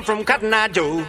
From Cotton Eye Joe.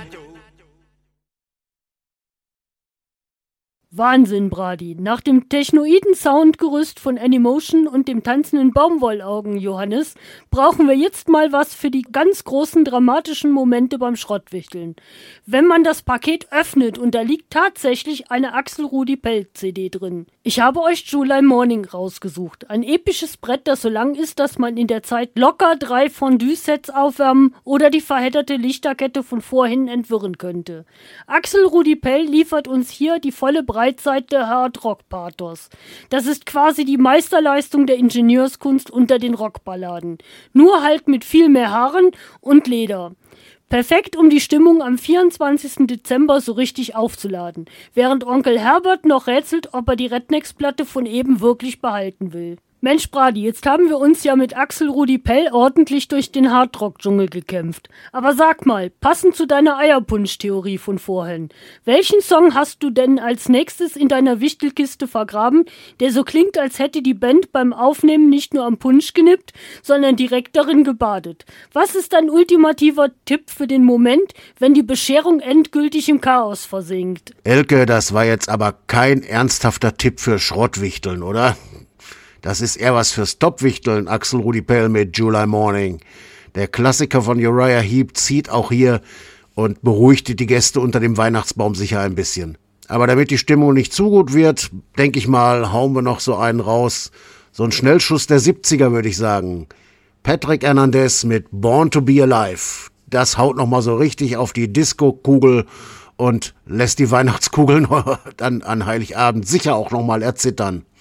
Wahnsinn, Brady. Nach dem Technoiden-Soundgerüst von Anymotion und dem tanzenden Baumwollaugen, Johannes, brauchen wir jetzt mal was für die ganz großen dramatischen Momente beim Schrottwichteln. Wenn man das Paket öffnet und da liegt tatsächlich eine Axel Rudi Pell-CD drin. Ich habe euch July Morning rausgesucht. Ein episches Brett, das so lang ist, dass man in der Zeit locker 3 Fondue-Sets aufwärmen oder die verhedderte Lichterkette von vorhin entwirren könnte. Axel Rudi Pell liefert uns hier die volle Breitseite Hard-Rock-Pathos. Das ist quasi die Meisterleistung der Ingenieurskunst unter den Rockballaden. Nur halt mit viel mehr Haaren und Leder. Perfekt, um die Stimmung am 24. Dezember so richtig aufzuladen, während Onkel Herbert noch rätselt, ob er die Rednecks-Platte von eben wirklich behalten will. Mensch, Brady, jetzt haben wir uns ja mit Axel Rudi Pell ordentlich durch den Hardrock-Dschungel gekämpft. Aber sag mal, passend zu deiner Eierpunsch-Theorie von vorhin, welchen Song hast du denn als nächstes in deiner Wichtelkiste vergraben, der so klingt, als hätte die Band beim Aufnehmen nicht nur am Punsch genippt, sondern direkt darin gebadet? Was ist dein ultimativer Tipp für den Moment, wenn die Bescherung endgültig im Chaos versinkt? Elke, das war jetzt aber kein ernsthafter Tipp für Schrottwichteln, oder? Das ist eher was fürs Topwichteln, Axel Rudi Pell mit July Morning. Der Klassiker von Uriah Heep zieht auch hier und beruhigt die Gäste unter dem Weihnachtsbaum sicher ein bisschen. Aber damit die Stimmung nicht zu gut wird, denke ich mal, hauen wir noch so einen raus. So ein Schnellschuss der 70er, würde ich sagen. Patrick Hernandez mit Born to be Alive. Das haut nochmal so richtig auf die Disco-Kugel und lässt die Weihnachtskugeln dann an Heiligabend sicher auch nochmal erzittern.